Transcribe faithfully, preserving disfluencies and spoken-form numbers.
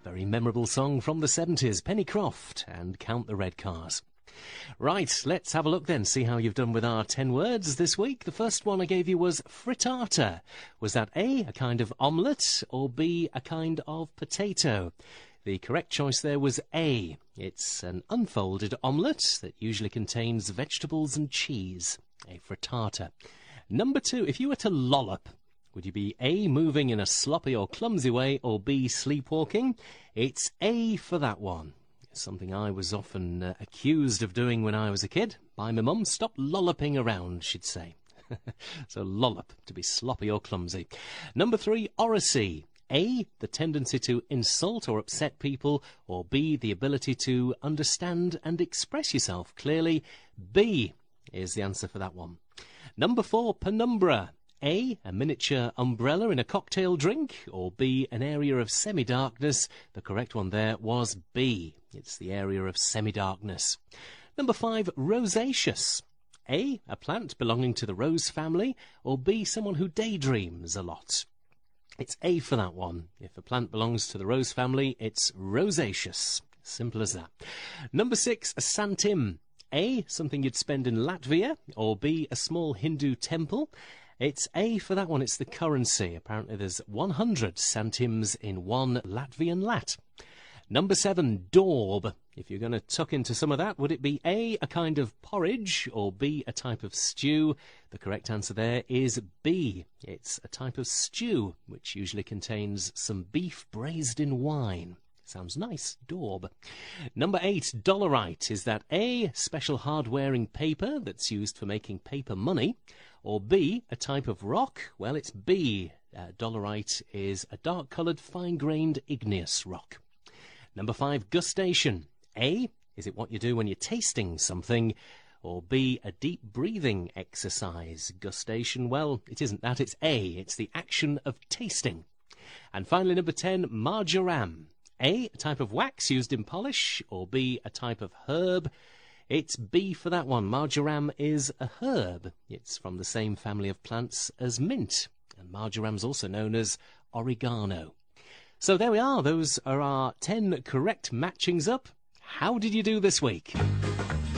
Very memorable song from the seventies, Penny Croft and Count the Red Cars. Right, let's have a look then, see how you've done with our ten words this week. The first one I gave you was frittata. Was that A, a kind of omelette, or B, a kind of potato? The correct choice there was A. It's an unfolded omelette that usually contains vegetables and cheese. A frittata. Number two, if you were to lollop, would you be A, moving in a sloppy or clumsy way, or B, sleepwalking? It's A for that one. Something I was often uh, accused of doing when I was a kid by my mum. Stop lolloping around, she'd say. So lollop, to be sloppy or clumsy. Number three, oracy. A, the tendency to insult or upset people, or B, the ability to understand and express yourself clearly. B is the answer for that one. Number four, penumbra. A, a miniature umbrella in a cocktail drink, or B, an area of semi-darkness. The correct one there was B. It's the area of semi-darkness. Number five, rosaceous. A, a plant belonging to the rose family, or B, someone who daydreams a lot. It's A for that one. If a plant belongs to the rose family, it's rosaceous. Simple as that. Number six, a santim. A, something you'd spend in Latvia, or B, a small Hindu temple. It's A for that one. It's the currency. Apparently there's one hundred centims in one Latvian lat. Number seven, daub. If you're going to tuck into some of that, would it be A, a kind of porridge, or B, a type of stew? The correct answer there is B. It's a type of stew, which usually contains some beef braised in wine. Sounds nice, daub. Number eight, dolerite. Is that A, special hard-wearing paper that's used for making paper money, or B, a type of rock? Well, it's B. Uh, dolerite is a dark-coloured, fine-grained igneous rock. Number five, gustation. A, is it what you do when you're tasting something? Or B, a deep breathing exercise? Gustation, well, it isn't that, it's A. It's the action of tasting. And finally, number ten, marjoram. A, a type of wax used in polish, or B, a type of herb? It's B for that one. Marjoram is a herb. It's from the same family of plants as mint. And marjoram's also known as oregano. So there we are. Those are our ten correct matchings up. How did you do this week?